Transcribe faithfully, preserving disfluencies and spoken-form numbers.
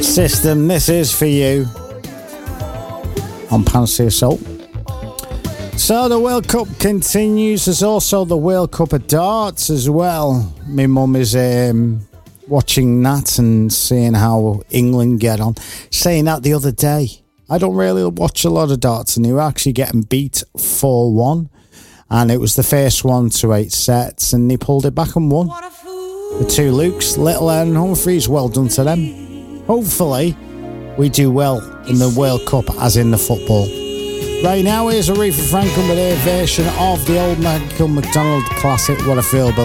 System, this is for you on Panacea Soul. So the World Cup continues. There's also the World Cup of Darts as well. My mum is um, watching that and seeing how England get on. Saying that the other day, I don't really watch a lot of darts, and they were actually getting beat four one. And it was the first one to eight sets, and they pulled it back and won. The two Lukes, Little and Humphreys, well done to them. Hopefully, we do well in the World Cup, as in the football. Right now, here's Aretha Franklin with her version of the old Michael McDonald classic, What I Feel.